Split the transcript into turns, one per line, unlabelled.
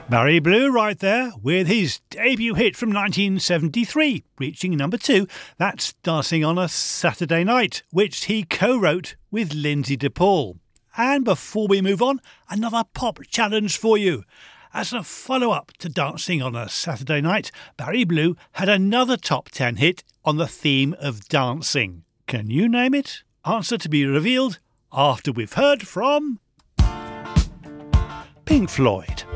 Barry Blue right there with his debut hit from 1973, reaching number 2. That's Dancing on a Saturday Night, which he co-wrote with Lindsay DePaul. And before we move on, another pop challenge for you. As a follow-up to Dancing on a Saturday Night, Barry Blue had another top 10 hit on the theme of dancing. Can you name it? Answer to be revealed after we've heard from Pink Floyd.